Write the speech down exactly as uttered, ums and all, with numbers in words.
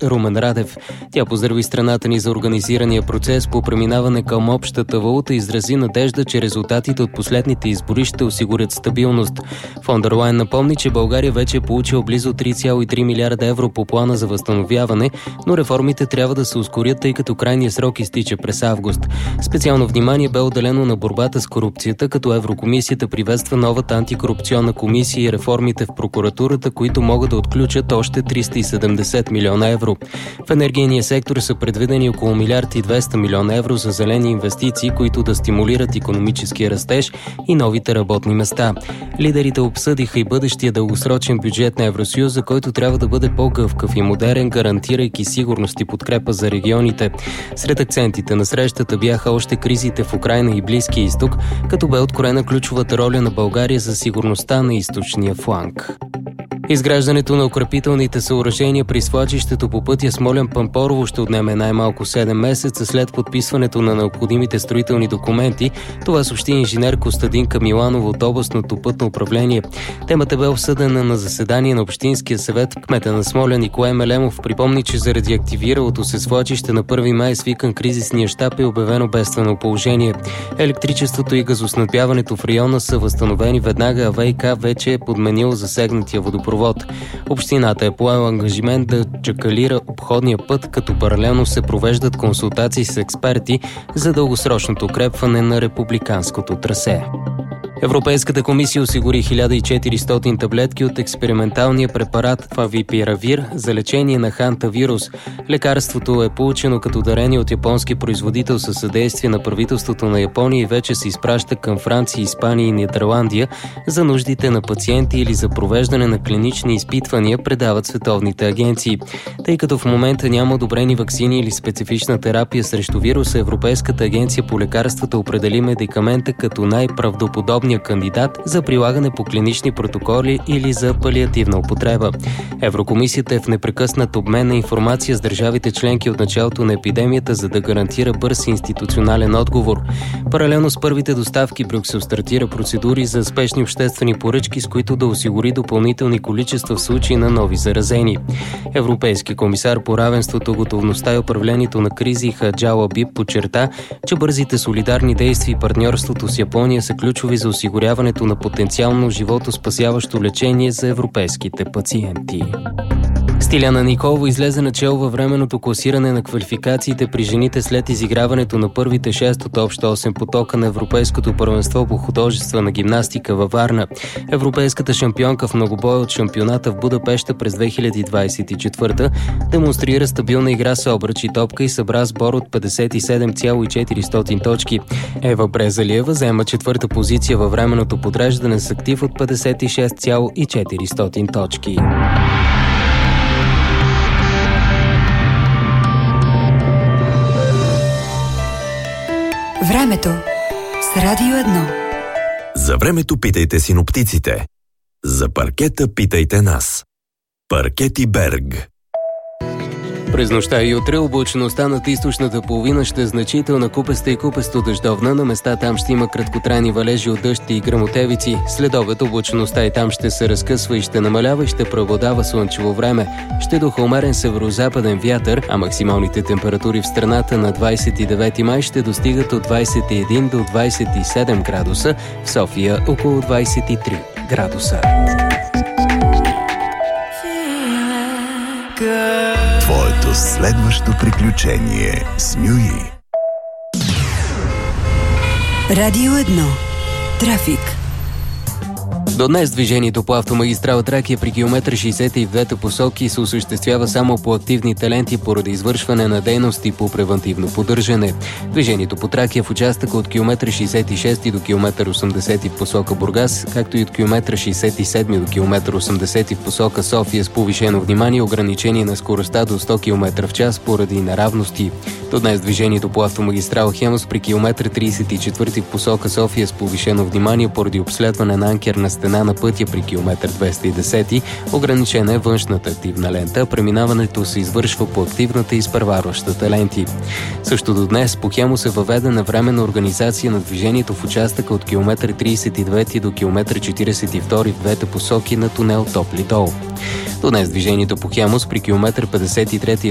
Румен Радев. Тя поздрави страната ни за организирания процес по преминаване към общата валута и изрази надежда, че резултатите от последните избори ще осигурят стабилност. Фон дер Лайен напомни, че България вече е получила близо три цяло и три милиарда евро по плана за възстановяване, но реформите трябва да се ускорят, тъй като крайният срок изтича през август. Специално внимание бе отделено на борбата с корупцията, като Еврокомисията приветства новата антикорупционна комисия и реформите в прокуратурата, които могат да отключат още триста и седемдесет милиона евро. В енергийния сектор са предвидени около милиард и двеста милиона евро за зелени инвестиции, които да стимулират икономическия растеж и новите работни места. Лидерите обсъдиха и бъдещия дългосрочен бюджет на Евросъюза, който трябва да бъде по-гъвкав и модерен, гарантирайки сигурност и подкрепа за регионите. Сред акцентите на срещата бяха още кризите в Украйна и Близкия изток, като бе откроена ключовата роля на България за сигурността на източния фланг. Изграждането на укрепителните съоръжения при свлачището по пътя Смолян-Пампорово ще отнеме най-малко седем месеца след подписването на необходимите строителни документи. Това съобщи инженер Костадинка Миланова от областното пътно управление. Темата бе обсъдена на заседание на Общинския съвет. Кмета на Смолян Николай Мелемов припомни, че заради активиралото се свлачище на първи май свикан кризисния щаб е обявено бедствено положение. Електричеството и газоснабдяването в района са възстановени веднага, а ВиК вече е подменил засегнатия водопровод. Общината е поела ангажимент да чакалира обходния път, като паралелно се провеждат консултации с експерти за дългосрочното укрепване на републиканското трасе. Европейската комисия осигури хиляда и четиристотин таблетки от експерименталния препарат Фавипиравир за лечение на хантавирус. Лекарството е получено като дарение от японски производител със съдействие на правителството на Япония и вече се изпраща към Франция, Испания и Нидерландия за нуждите на пациенти или за провеждане на клинични изпитвания, предават световните агенции. Тъй като в момента няма одобрени ваксини или специфична терапия срещу вируса, Европейската агенция по лекарствата определи медикамента като най-правдоподобния кандидат за прилагане по клинични протоколи или за палиативна употреба. Еврокомисията е в непрекъснат обмен на информация с държавите членки от началото на епидемията, за да гарантира бърз институционален отговор. Паралелно с първите доставки, Брюксел стартира процедури за спешни обществени поръчки, с които да осигури допълнителни количества в случай на нови заразени. Европейски комисар по равенството, готовността и управлението на кризи Хаджала Биб подчерта, че бързите солидарни действия и партньорството с Япония са ключови за осигуряването на потенциално животоспасяващо лечение за европейските пациенти. Стиляна Николова излезе начело във временното класиране на квалификациите при жените след изиграването на първите шест от общо осем потока на Европейското първенство по художествена гимнастика във Варна. Европейската шампионка в многобой от шампионата в Будапеща през две хиляди двадесет и четвърта демонстрира стабилна игра с обръч и топка и събра сбор от петдесет и седем цяло и четиристотин точки. Ева Брезалиева заема четвърта позиция във временното подреждане с актив от петдесет и шест цяло и четиристотин точки. Времето с Радио едно. За времето питайте синоптиците. За паркета питайте нас. Паркети Берг. През нощта и утре облачността над източната половина ще е значителна, купеста и купесто дъждовна. На места там ще има краткотрайни валежи от дъжд и гръмотевици. След обед облачността и там ще се разкъсва и ще намалява и ще преобладава слънчево време. Ще духа умерен северозападен вятър, а максималните температури в страната на двадесет и девети май ще достигат от двадесет и един до двадесет и седем градуса, в София около двадесет и три градуса. Твоето следващо приключение с Нюи. Радио едно. Трафик. До днес движението по автомагистрала Тракия при километър шейсет и в двете посоки се осъществява само по активните ленти поради извършване на дейности по превантивно поддържане. Движението по Тракия в участъка от километър шейсет и шест до километър осемдесет в посока Бургас, както и от километър шейсет и седем до километър осемдесет в посока София с повишено внимание, ограничение на скоростта до сто километра в час поради неравности. До днес движението по автомагистрала Хемус при километър тридесет и четвърти в посока София с повишено внимание поради обследване на анкерна стена на пътя при километър двеста и десет. Ограничена е външната активна лента, преминаването се извършва по активната и изпреварващата ленти. Също до днес по Хемус е въведена временна организация на движението в участъка от километър тридесет и девети до километър четиридесет и втори в двете посоки на тунел Топли дол. До днес движението по Хемус при километър петдесет и трети